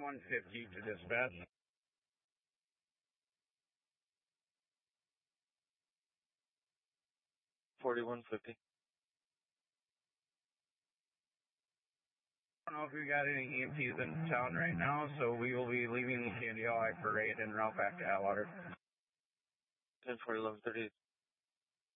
4150 to dispatch. 4150. I don't know if we got any EMTs in town right now, so we will be leaving Sandy Hall Parade and route back to Atwater. 10-40-11-38.